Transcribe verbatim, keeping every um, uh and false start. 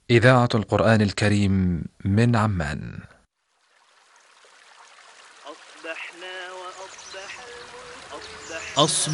إذاعة القرآن الكريم من عمان. أصبحنا وأصبح الملك